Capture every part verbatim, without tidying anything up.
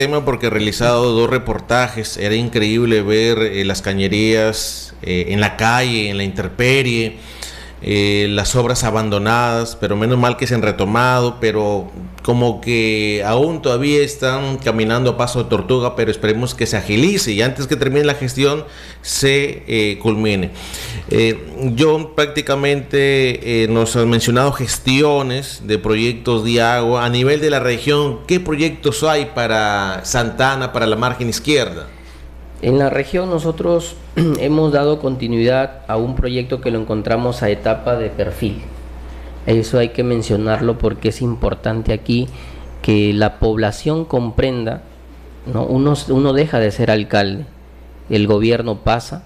tema porque he realizado dos reportajes. Era increíble ver eh, las cañerías eh, en la calle, en la intemperie, eh, las obras abandonadas, pero menos mal que se han retomado, pero como que aún todavía están caminando a paso de tortuga, pero esperemos que se agilice y antes que termine la gestión se eh, culmine. Eh, yo prácticamente eh, nos han mencionado gestiones de proyectos de agua a nivel de la región. ¿Qué proyectos hay para Santa Ana, para la margen izquierda? En la región nosotros hemos dado continuidad a un proyecto que lo encontramos a etapa de perfil. Eso hay que mencionarlo porque es importante aquí que la población comprenda, ¿no? Uno, uno deja de ser alcalde, el gobierno pasa,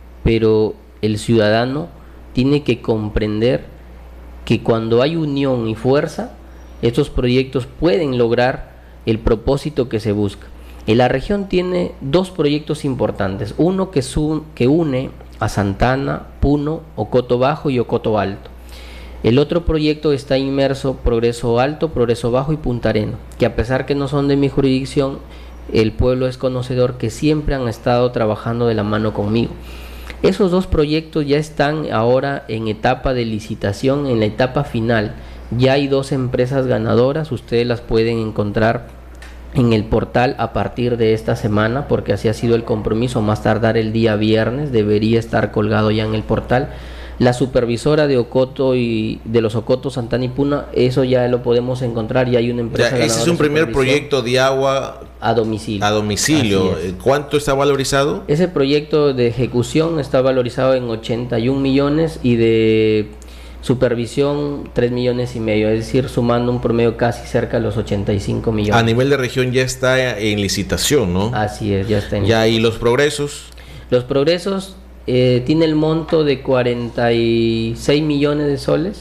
pero el ciudadano tiene que comprender que cuando hay unión y fuerza, estos proyectos pueden lograr el propósito que se busca. En la región tiene dos proyectos importantes, uno que, su, que une a Santa Ana, Puno, Ocoto Bajo y Ocoto Alto. El otro proyecto está inmerso Progreso Alto, Progreso Bajo y Punta Arenas, que a pesar que no son de mi jurisdicción, el pueblo es conocedor que siempre han estado trabajando de la mano conmigo. Esos dos proyectos ya están ahora en etapa de licitación, en la etapa final. Ya hay dos empresas ganadoras, ustedes las pueden encontrar en el portal a partir de esta semana, porque así ha sido el compromiso, más tardar el día viernes, debería estar colgado ya en el portal. La supervisora de Ocoto y de los Ocotos, Santa Ana y Puna, eso ya lo podemos encontrar, ya hay una empresa. Ya, ese es un primer proyecto de agua a domicilio. A domicilio. ¿Cuánto está valorizado? Ese proyecto de ejecución está valorizado en ochenta y un millones y de supervisión tres millones y medio, es decir, sumando un promedio casi cerca de los ochenta y cinco millones. A nivel de región ya está en licitación, ¿no? Así es, ya está en ya. ¿Y los progresos? Los progresos eh, tiene el monto de cuarenta y seis millones de soles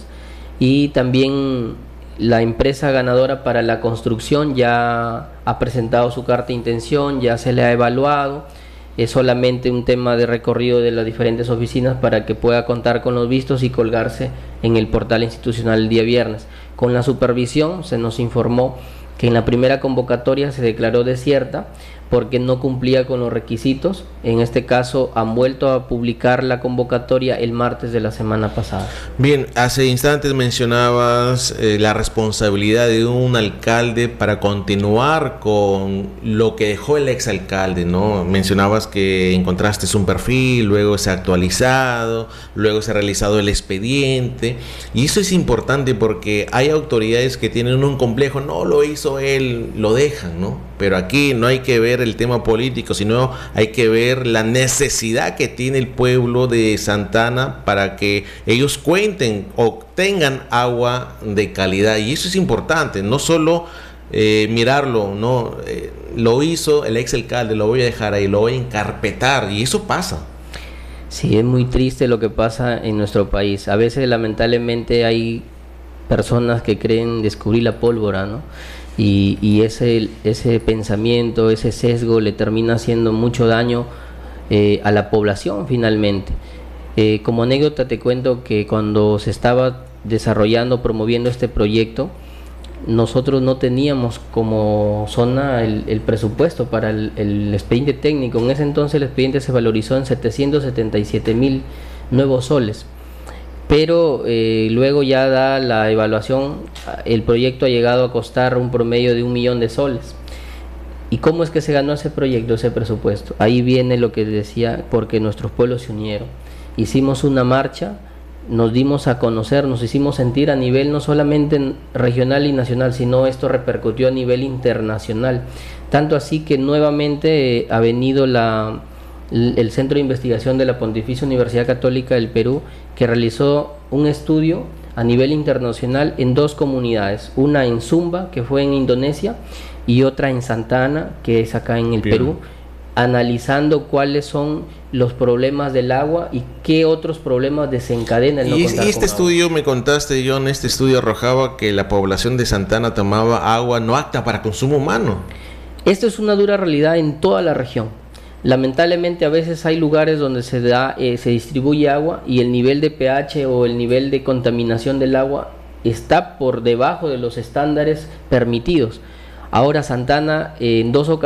y también la empresa ganadora para la construcción ya ha presentado su carta de intención, ya se le ha evaluado. Es solamente un tema de recorrido de las diferentes oficinas para que pueda contar con los vistos y colgarse en el portal institucional el día viernes. Con la supervisión se nos informó que en la primera convocatoria se declaró desierta porque no cumplía con los requisitos. En este caso han vuelto a publicar la convocatoria el martes de la semana pasada. Bien, hace instantes mencionabas eh, la responsabilidad de un alcalde para continuar con lo que dejó el exalcalde, ¿no? Mencionabas que encontraste un perfil, luego se ha actualizado, luego se ha realizado el expediente, y eso es importante porque hay autoridades que tienen un complejo, no lo hizo él, lo dejan, ¿no? Pero aquí no hay que ver el tema político, sino hay que ver la necesidad que tiene el pueblo de Santa Ana para que ellos cuenten o tengan agua de calidad, y eso es importante, no solo eh, mirarlo, no eh, lo hizo el ex alcalde, lo voy a dejar ahí, lo voy a encarpetar, y eso pasa. Sí, es muy triste lo que pasa en nuestro país. A veces lamentablemente hay personas que creen descubrir la pólvora, ¿no? Y, y ese, ese pensamiento, ese sesgo le termina haciendo mucho daño eh, a la población finalmente. Eh, como anécdota te cuento que cuando se estaba desarrollando, promoviendo este proyecto, nosotros no teníamos como zona el, el presupuesto para el, el expediente técnico. En ese entonces el expediente se valorizó en setecientos setenta y siete mil nuevos soles. Pero eh, luego ya da la evaluación, el proyecto ha llegado a costar un promedio de un millón de soles. ¿Y cómo es que se ganó ese proyecto, ese presupuesto? Ahí viene lo que decía, porque nuestros pueblos se unieron. Hicimos una marcha, nos dimos a conocer, nos hicimos sentir a nivel no solamente regional y nacional, sino esto repercutió a nivel internacional. Tanto así que nuevamente eh, ha venido la... el Centro de Investigación de la Pontificia Universidad Católica del Perú, que realizó un estudio a nivel internacional en dos comunidades, una en Sumba, que fue en Indonesia, y otra en Santa Ana, que es acá en el Bien. Perú, analizando cuáles son los problemas del agua y qué otros problemas desencadenan el no y, contar y este con estudio, agua. Me contaste, John, este estudio arrojaba que la población de Santa Ana tomaba agua no apta para consumo humano. Esto es una dura realidad en toda la región. Lamentablemente a veces hay lugares donde se da, eh, se distribuye agua y el nivel de pH o el nivel de contaminación del agua está por debajo de los estándares permitidos. Ahora Santana en dos ocasiones